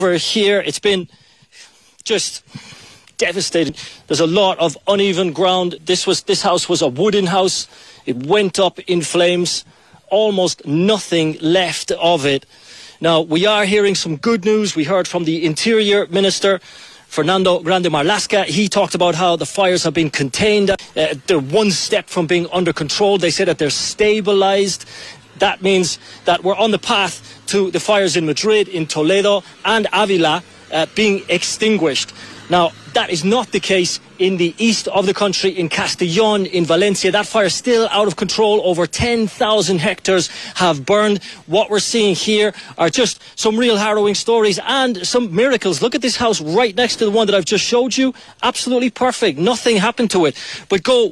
Over here, it's been just devastating. There's a lot of uneven ground. This house was a wooden house. It went up in flames. Almost nothing left of it. Now, we are hearing some good news. We heard from the Interior Minister, Fernando Grande Marlaska. He talked about how the fires have been contained. They're one step from being under control. They say that they're stabilized. That means that we're on the path to the fires in Madrid, in Toledo and Avila being extinguished. Now, that is not the case in the east of the country, in Castellón, in Valencia. That fire is still out of control. Over 10,000 hectares have burned. What we're seeing here are just some real harrowing stories and some miracles. Look at this house right next to the one that I've just showed you. Absolutely perfect. Nothing happened to it. But go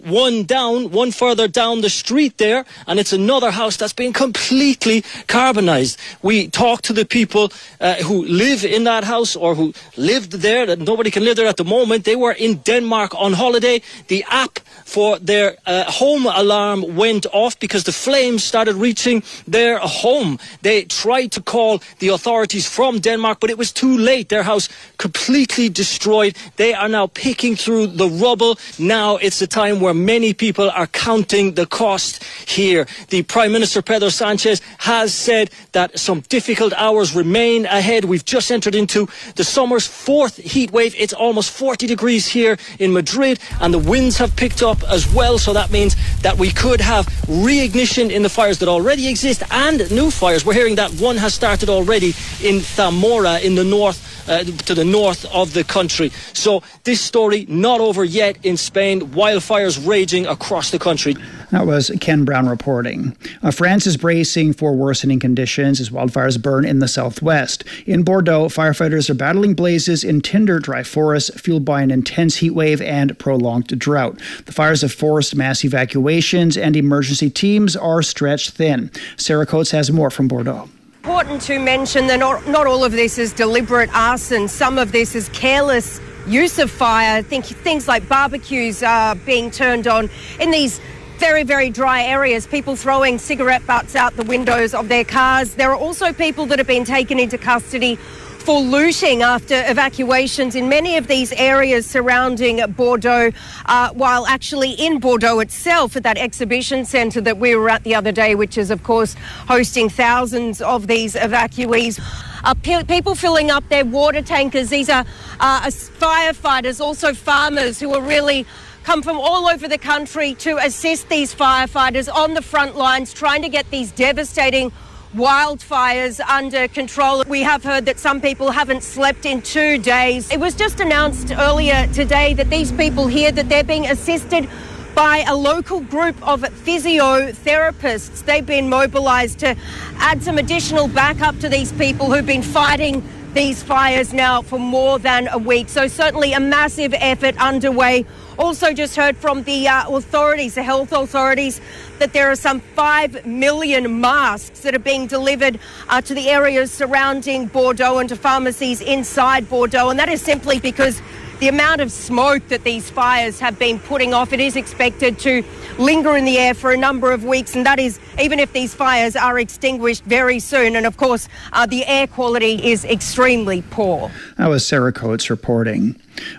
one further down the street there, and it's another house that's been completely carbonized. We talked to the people who live in that house or who lived there. That nobody can live there at the moment. They were in Denmark on holiday. The app for their home alarm went off because the flames started reaching their home. They tried to call the authorities from Denmark, but it was too late. Their house completely destroyed. They are now picking through the rubble. Now it's the time where many people are counting the cost here. The Prime Minister, Pedro Sanchez, has said that some difficult hours remain ahead. We've just entered into the summer's fourth heat wave. It's almost 40 degrees here in Madrid, and the winds have picked up as well, so that means that we could have reignition in the fires that already exist and new fires. We're hearing that one has started already in Zamora in the north, to the north of the country. So this story not over yet in Spain. Wildfires raging across the country. That was Ken Brown reporting. France is bracing for worsening conditions as wildfires burn in the southwest. In Bordeaux, firefighters are battling blazes in tinder dry forests fueled by an intense heat wave and prolonged drought. The fires have forced mass evacuations and emergency teams are stretched thin. Sarah Coates has more from Bordeaux. Important to mention that not all of this is deliberate arson. Some of this is careless use of fire. Think things like barbecues are being turned on in these very, very dry areas, people throwing cigarette butts out the windows of their cars. There are also people that have been taken into custody for looting after evacuations in many of these areas surrounding Bordeaux, while actually in Bordeaux itself at that exhibition centre that we were at the other day, which is, of course, hosting thousands of these evacuees. People filling up their water tankers. These are firefighters, also farmers who are really come from all over the country to assist these firefighters on the front lines, trying to get these devastating wildfires under control. We have heard that some people haven't slept in 2 days. It was just announced earlier today that these people here, that they're being assisted by a local group of physiotherapists. They've been mobilised to add some additional backup to these people who've been fighting these fires now for more than a week. So certainly a massive effort underway. Also just heard from the authorities, the health authorities, that there are some 5 million masks that are being delivered to the areas surrounding Bordeaux and to pharmacies inside Bordeaux. And that is simply because the amount of smoke that these fires have been putting off, it is expected to linger in the air for a number of weeks, and that is even if these fires are extinguished very soon. And of course, the air quality is extremely poor. That was Sarah Coates reporting.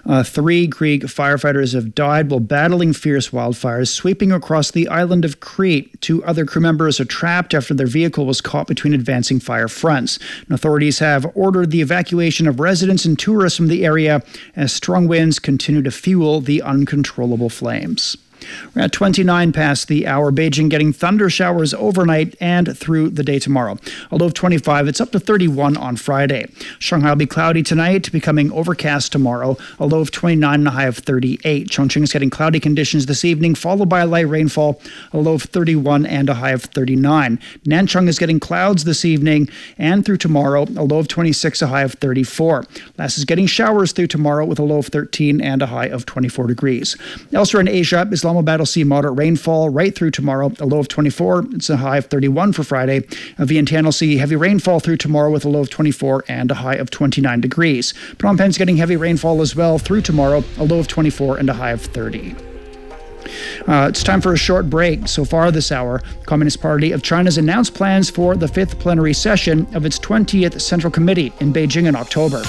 3 Greek firefighters have died while battling fierce wildfires sweeping across the island of Crete. 2 other crew members are trapped after their vehicle was caught between advancing fire fronts. And authorities have ordered the evacuation of residents and tourists from the area as strong winds continue to fuel the uncontrollable flames. We're at 29 past the hour. Beijing getting thunder showers overnight and through the day tomorrow. A low of 25. It's up to 31 on Friday. Shanghai will be cloudy tonight, becoming overcast tomorrow. A low of 29 and a high of 38. Chongqing is getting cloudy conditions this evening, followed by a light rainfall. A low of 31 and a high of 39. Nanchang is getting clouds this evening and through tomorrow. A low of 26, a high of 34. Laos is getting showers through tomorrow with a low of 13 and a high of 24 degrees. Elsewhere in Asia, Islamabad will see moderate rainfall right through tomorrow, a low of 24. It's a high of 31 for Friday. Vientiane will see heavy rainfall through tomorrow with a low of 24 and a high of 29 degrees. Phnom Penh's getting heavy rainfall as well through tomorrow, a low of 24 and a high of 30. It's time for a short break. So far this hour, Communist Party of China's announced plans for the 5th plenary session of its 20th Central Committee in Beijing in October.